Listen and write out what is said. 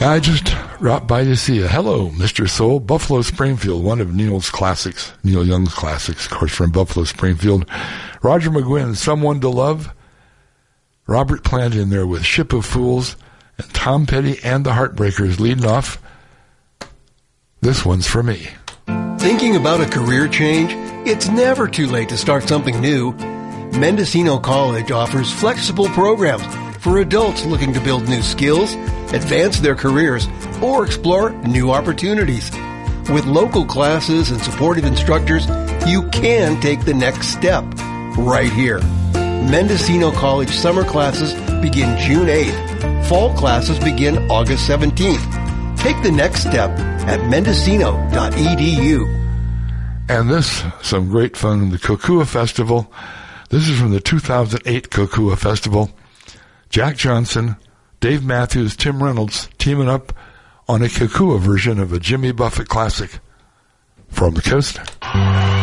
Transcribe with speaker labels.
Speaker 1: I just dropped by to see you. Hello, Mr. Soul. Buffalo Springfield, one of Neil Young's classics, of course, from Buffalo Springfield. Roger McGuinn, Someone to Love. Robert Plant in there with Ship of Fools. And Tom Petty and the Heartbreakers leading off. This one's for me.
Speaker 2: Thinking about a career change? It's never too late to start something new. Mendocino College offers flexible programs for adults looking to build new skills, advance their careers, or explore new opportunities. With local classes and supportive instructors, you can take the next step right here. Mendocino College summer classes begin June 8th. Fall classes begin August 17th. Take the next step at mendocino.edu.
Speaker 1: And this, some great fun in the Kokua Festival. This is from the 2008 Kokua Festival. Jack Johnson, Dave Matthews, Tim Reynolds teaming up on a Kokua version of a Jimmy Buffett classic. From the coast.